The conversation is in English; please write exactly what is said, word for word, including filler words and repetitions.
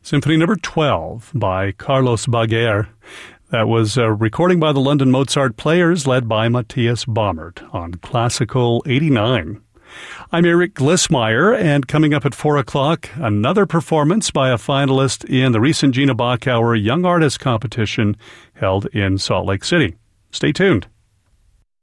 Symphony number twelve by Carlos Baguer. That was a recording by the London Mozart Players led by Matthias Baumert on Classical eighty-nine. I'm Eric Glissmeyer, and coming up at four o'clock, another performance by a finalist in the recent Gina Bachauer Young Artist Competition held in Salt Lake City. Stay tuned.